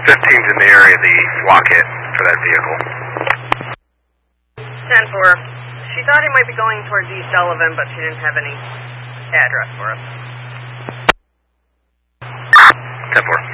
15's in the area of the locket for that vehicle. 10-4. She thought he might be going towards East Sullivan, but she didn't have any address for us. 10-4.